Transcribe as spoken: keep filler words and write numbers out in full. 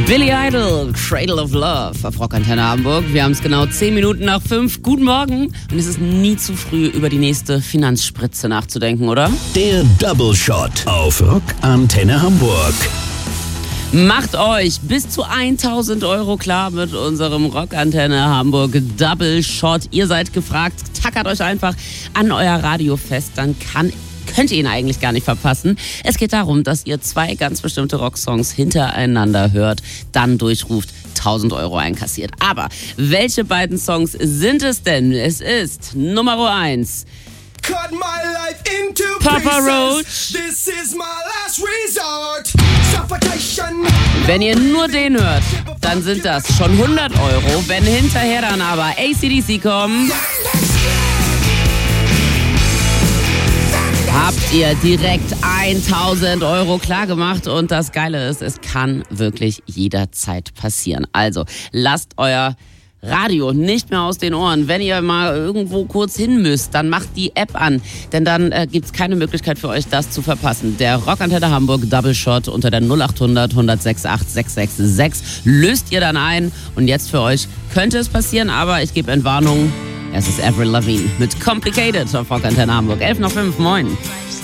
Billy Idol, Cradle of Love auf Rockantenne Hamburg. Wir haben es genau zehn Minuten nach fünf. Guten Morgen. Und es ist nie zu früh, über die nächste Finanzspritze nachzudenken, oder? Der Double Shot auf Rockantenne Hamburg. Macht euch bis zu tausend Euro klar mit unserem Rockantenne Hamburg Double Shot. Ihr seid gefragt, tackert euch einfach an euer Radio fest, dann kann könnt ihr ihn eigentlich gar nicht verpassen. Es geht darum, dass ihr zwei ganz bestimmte Rocksongs hintereinander hört, dann durchruft, tausend Euro einkassiert. Aber welche beiden Songs sind es denn? Es ist Nummer eins. Cut my life into Papa pieces. Roach. This is my last resort. Suffocation. Wenn ihr nur den hört, dann sind das schon hundert Euro. Wenn hinterher dann aber A C D C kommen, habt ihr direkt tausend Euro klar gemacht. Und das Geile ist, es kann wirklich jederzeit passieren. Also lasst euer Radio nicht mehr aus den Ohren. Wenn ihr mal irgendwo kurz hin müsst, dann macht die App an. Denn dann äh, gibt es keine Möglichkeit für euch, das zu verpassen. Der Rockantenne Hamburg Double Shot unter der null acht hundert, hundertsechs acht, sechs sechs sechs löst ihr dann ein. Und jetzt für euch könnte es passieren, aber ich gebe Entwarnung. Es ist Avril Lavigne mit Complicated auf Rockantenne Hamburg. elf nach fünf, moin.